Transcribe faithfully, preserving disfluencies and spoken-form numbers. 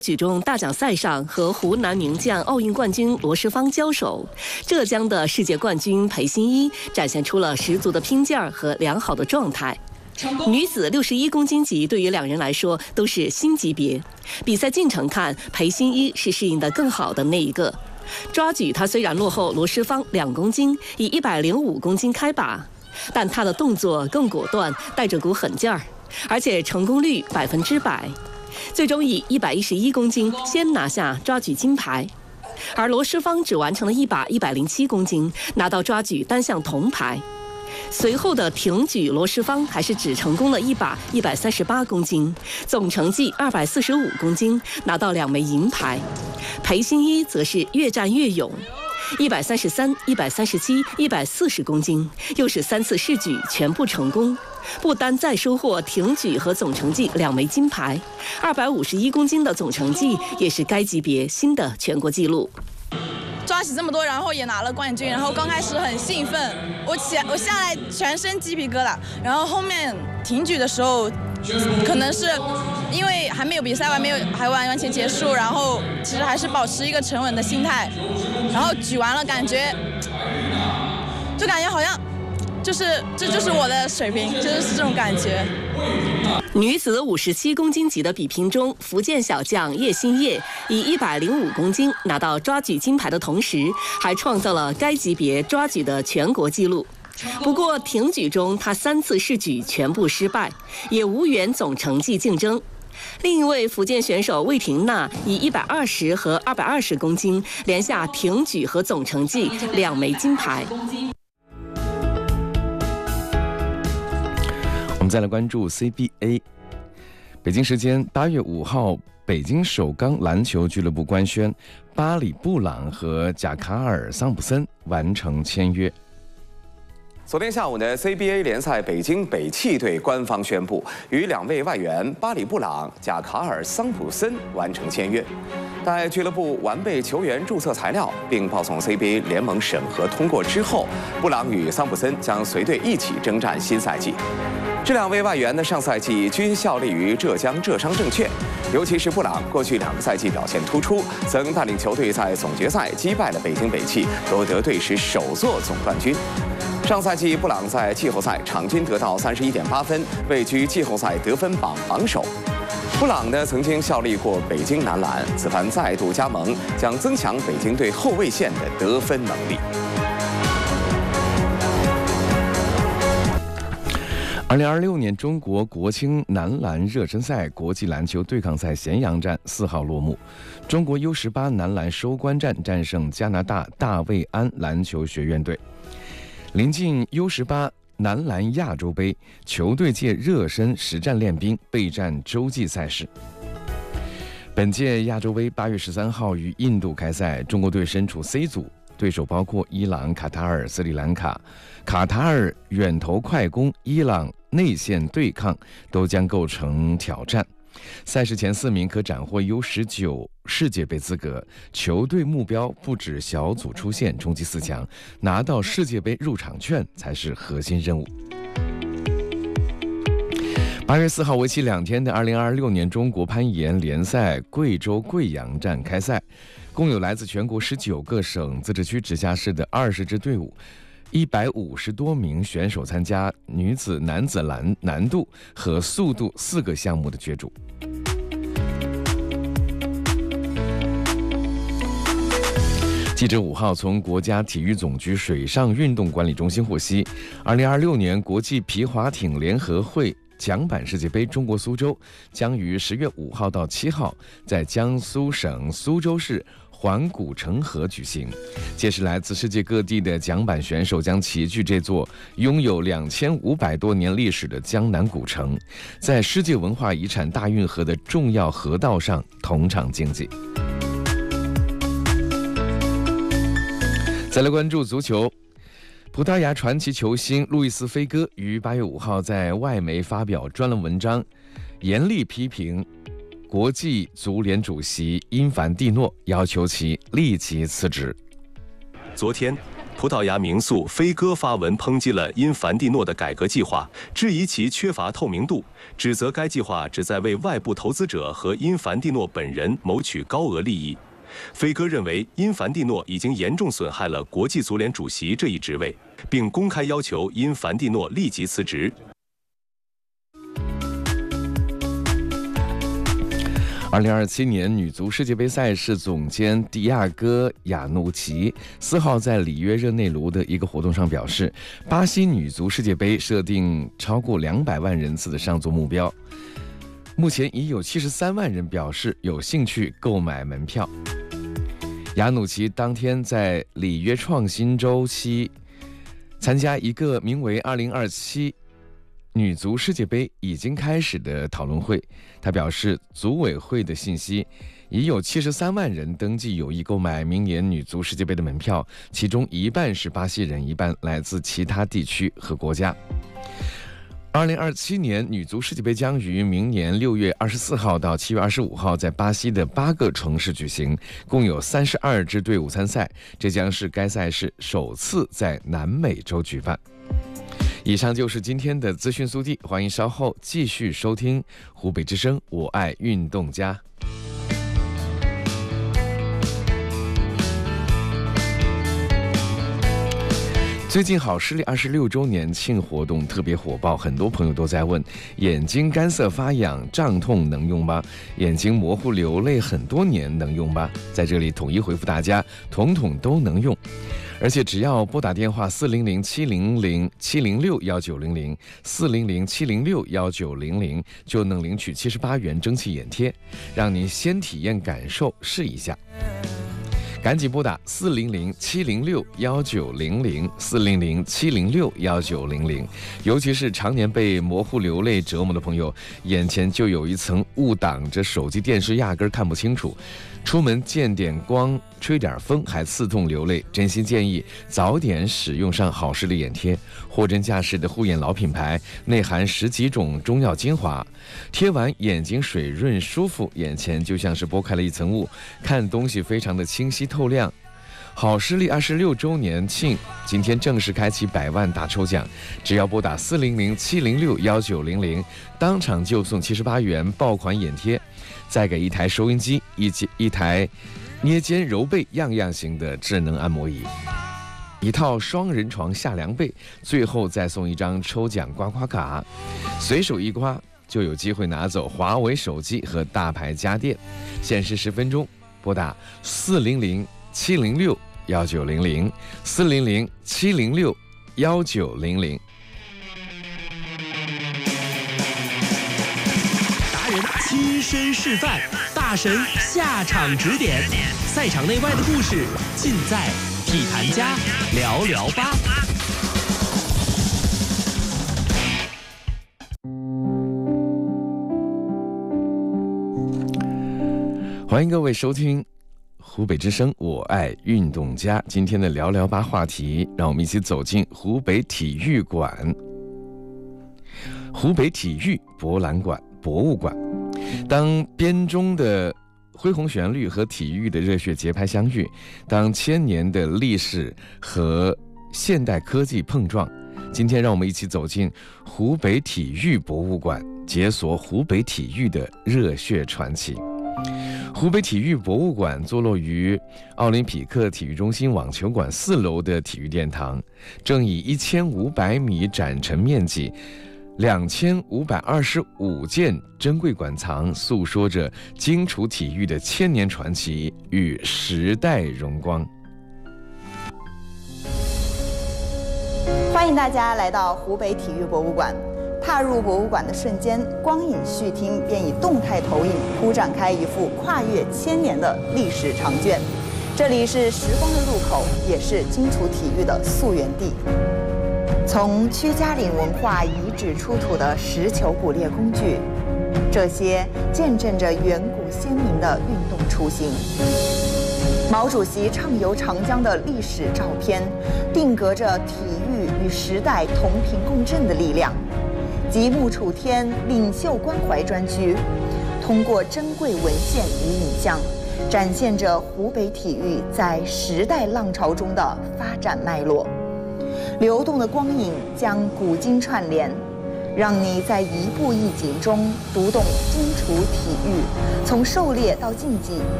举重大奖赛上和湖南名将奥运冠军罗诗芳交手，浙江的世界冠军裴欣一展现出了十足的拼劲儿和良好的状态。女子六十一公斤级对于两人来说都是新级别，比赛进程看，裴欣一是适应得更好的那一个。抓举她虽然落后罗诗芳两公斤，以一百零五公斤开把，但她的动作更果断，带着股狠劲儿，而且成功率百分之百。最终以一百一十一公斤先拿下抓举金牌，而罗诗芳只完成了一把一百零七公斤，拿到抓举单项铜牌。随后的挺举，罗诗芳还是只成功了一把一百三十八公斤，总成绩二百四十五公斤，拿到两枚银牌。裴欣一则是越战越勇，一百三十三、一百三十七、一百四十公斤，又是三次试举全部成功，不单再收获挺举和总成绩两枚金牌，二百五十一公斤的总成绩也是该级别新的全国纪录。 抓起这么多，然后也拿了冠军，然后刚开始很兴奋，我起我下来全身鸡皮疙瘩，然后后面挺举的时候，可能是因为还没有比赛完，没有还完完全结束，然后其实还是保持一个沉稳的心态，然后举完了，感觉就感觉好像就是这就是我的水平，就是这种感觉。 女子五十七公斤级的比拼中，福建小将叶欣烨以一百零五公斤拿到抓举金牌的同时，还创造了该级别抓举的全国纪录。不过挺举中，她三次试举全部失败，也无缘总成绩竞争。另一位福建选手魏婷娜以一百二十和二百二十公斤连下挺举和总成绩两枚金牌。 我们再来关注 C B A。北京时间八月五号，北京首钢篮球俱乐部官宣，巴里布朗和贾卡尔桑普森完成签约。 昨天下午呢 ，C B A 联赛北京北汽队官方宣布，与两位外援巴里布朗、贾卡尔桑普森完成签约。待俱乐部完备球员注册材料，并报送 C B A 联盟审核通过之后，布朗与桑普森将随队一起征战新赛季。这两位外援呢，上赛季均效力于浙江浙商证券，尤其是布朗，过去两个赛季表现突出，曾带领球队在总决赛击败了北京北汽，夺得队史首座总冠军。上赛季，布朗在季后赛场均得到三十一点八分，位居季后赛得分榜榜首。布朗呢，曾经效力过北京男篮，此番再度加盟，将增强北京队后卫线的得分能力。 二零二六年中国国青男篮热身赛国际篮球对抗赛咸阳站四号落幕，中国 U 十八男篮收官战战胜加拿大大卫安篮球学院队。临近 U 十八男篮亚洲杯，球队界热身实战练兵，备战洲际赛事。本届亚洲杯八月十三号于印度开赛，中国队身处 C 组，对手包括伊朗、卡塔尔、斯里兰卡。卡塔尔远投快攻，伊朗内线对抗，都将构成挑战。赛事前四名可斩获 U 十九世界杯资格，球队目标不止小组出线冲击四强，拿到世界杯入场券才是核心任务。八月四号，为期两天的二零二六年中国攀岩联赛贵州贵阳站开赛，共有来自全国十九个省、自治区、直辖市的二十支队伍。一百五十多名选手参加女子、男子难难度和速度四个项目的角逐。记者五号从国家体育总局水上运动管理中心获悉，二零二六年国际皮划艇联合会桨板世界杯中国苏州将于十月五号到七号在江苏省苏州市环古城河举行，届时来自世界各地的桨板选手将齐聚这座拥有两千五百多年历史的江南古城，在世界文化遗产大运河的重要河道上同场竞技。再来关注足球，葡萄牙传奇球星路易斯·菲戈于八月五号在外媒发表专栏文章，严厉批评国际足联主席因凡蒂诺，要求其立即辞职。 昨天， 葡萄牙名宿飞哥发文抨击了因凡蒂诺的改革计划，质疑其缺乏透明度，指责该计划旨在为外部投资者和因凡蒂诺本人谋取高额利益。飞哥认为，因凡蒂诺已经严重损害了国际足联主席这一职位，并公开要求因凡蒂诺立即辞职。 二零二七年女足世界杯赛事总监迪亚哥·亚努奇四号在里约热内卢的一个活动上表示，巴西女足世界杯设定超过两百万人次的上座目标，目前已有七十三万人表示有兴趣购买门票。亚努奇当天在里约创新周期参加一个名为二零二七女足世界杯已经开始的讨论会，他表示，组委会的信息已有七十三万人登记有意购买明年女足世界杯的门票，其中一半是巴西人，一半来自其他地区和国家。二零二七年女足世界杯将于明年六月二十四号到七月二十五号在巴西的八个城市举行，共有三十二支队伍参赛，这将是该赛事首次在南美洲举办。以上就是今天的资讯速递，欢迎稍后继续收听湖北之声，我爱运动家。最近好视力二十六周年庆活动特别火爆，很多朋友都在问：眼睛干涩发痒、胀痛能用吗？眼睛模糊流泪很多年能用吗？在这里统一回复大家，统统都能用。而且只要拨打电话四零零七零零七零六幺九零零四零零七零六幺九零零，就能领取七十八元蒸汽眼贴，让您先体验感受试一下。赶紧拨打四零零七零六幺九零零四零零七零六幺九零零，尤其是常年被模糊流泪折磨的朋友，眼前就有一层雾挡着手机电视，压根看不清楚。出门见点光，吹点风还刺痛流泪，真心建议早点使用上好视力眼贴，货真价实的护眼老品牌，内含十几种中药精华，贴完眼睛水润舒服，眼前就像是拨开了一层雾，看东西非常的清晰透亮。好视力二十六周年庆今天正式开启百万大抽奖，只要拨打四零零七零六幺九零零，当场就送七十八元爆款眼贴，再给一台收音机，以及一台捏肩揉背样样型的智能按摩仪，一套双人床下凉被，最后再送一张抽奖刮刮卡，随手一刮就有机会拿走华为手机和大牌家电。限时十分钟，拨打四零零七零六幺九零零四零零七零六幺九零零。 达人亲身示范，大神下场指点，赛场内外的故事尽在体坛家聊聊吧。 欢迎各位收听湖北之声，我爱运动家。今天的聊聊吧话题，让我们一起走进湖北体育馆。湖北体育博览馆博物馆，当编钟的恢宏旋律和体育的热血节拍相遇，当千年的历史和现代科技碰撞，今天让我们一起走进湖北体育博物馆，解锁湖北体育的热血传奇。湖北体育博物馆坐落于奥林匹克体育中心网球馆四楼的体育殿堂，正以一千五百米展陈面积、两千五百二十五件珍贵馆藏，诉说着荆楚体育的千年传奇与时代荣光。 欢迎大家来到湖北体育博物馆。踏入博物馆的瞬间，光影续听便以动态投影铺展开一幅跨越千年的历史长卷。这里是时光的入口，也是荆楚体育的溯源地。从屈家岭文化遗址出土的石球捕猎工具，这些见证着远古先民的运动雏形。毛主席畅游长江的历史照片，定格着体育与时代同频共振的力量。极目楚天领袖关怀专区，通过珍贵文献与影像， 展现着湖北体育在时代浪潮中的发展脉络。流动的光影将古今串联，让你在一步一景中读懂荆楚体育，从狩猎到竞技，